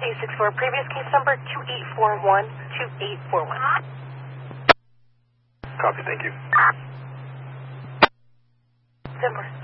864, previous case number 2841, 2841. Copy, thank you. Denver.